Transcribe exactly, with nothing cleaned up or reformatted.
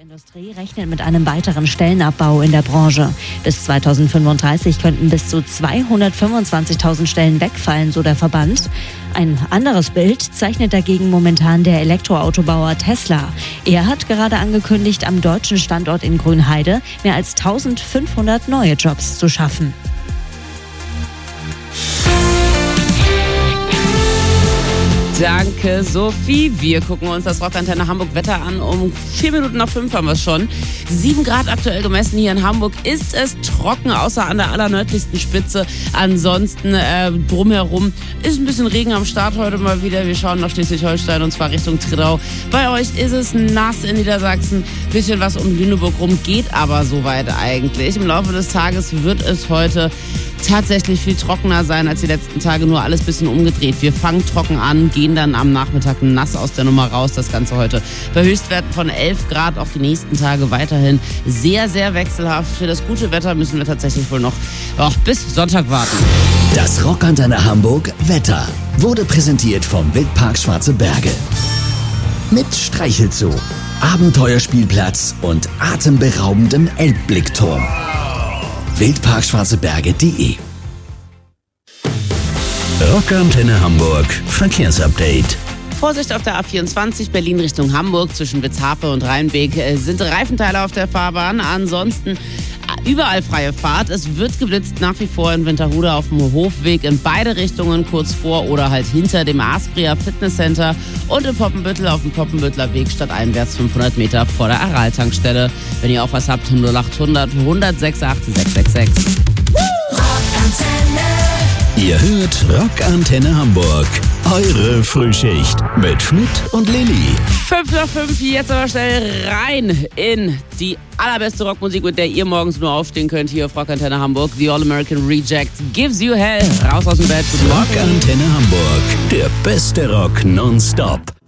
Automobilindustrie rechnet mit einem weiteren Stellenabbau in der Branche. Bis zweitausendfünfunddreißig könnten bis zu zweihundertfünfundzwanzigtausend Stellen wegfallen, so der Verband. Ein anderes Bild zeichnet dagegen momentan der Elektroautobauer Tesla. Er hat gerade angekündigt, am deutschen Standort in Grünheide mehr als eintausendfünfhundert neue Jobs zu schaffen. Danke, Sophie. Wir gucken uns das Rockantenne Hamburg Wetter an. Um vier Minuten nach fünf haben wir es schon. Sieben Grad aktuell gemessen hier in Hamburg. Ist es trocken, außer an der allernördlichsten Spitze. Ansonsten äh, drumherum ist ein bisschen Regen am Start heute mal wieder. Wir schauen nach Schleswig-Holstein und zwar Richtung Trittau. Bei euch ist es nass in Niedersachsen. Bisschen was um Lüneburg rum, geht aber soweit eigentlich. Im Laufe des Tages wird es heute tatsächlich viel trockener sein als die letzten Tage, nur alles ein bisschen umgedreht. Wir fangen trocken an, gehen dann am Nachmittag nass aus der Nummer raus. Das Ganze heute bei Höchstwerten von elf Grad, auch die nächsten Tage weiterhin sehr, sehr wechselhaft. Für das gute Wetter müssen wir tatsächlich wohl noch oh, bis Sonntag warten. Das Rockantenne Hamburg Wetter wurde präsentiert vom Wildpark Schwarze Berge. Mit Streichelzoo, Abenteuerspielplatz und atemberaubendem Elbblickturm. wildpark schwarze berge punkt de Rockantenne Hamburg Verkehrsupdate. Vorsicht auf der A vierundzwanzig Berlin Richtung Hamburg zwischen Witzhafe und Rheinbeek sind Reifenteile auf der Fahrbahn. Ansonsten überall freie Fahrt. Es wird geblitzt nach wie vor in Winterhude auf dem Hofweg in beide Richtungen, kurz vor oder halt hinter dem Aspria Fitnesscenter und in Poppenbüttel auf dem Poppenbüttler Weg stadteinwärts fünfhundert Meter vor der Aral-Tankstelle. Wenn ihr auch was habt, null acht hundert, hundertsechs acht sechs sechs sechs. Ihr hört Rockantenne Hamburg. Eure Frühschicht mit Schmidt und Lilly. Fünf nach fünf, jetzt aber schnell rein in die allerbeste Rockmusik, mit der ihr morgens nur aufstehen könnt hier auf Rockantenne Hamburg. The All American Reject Gives You Hell. Raus aus dem Bett. Rockantenne Hamburg. Der beste Rock nonstop.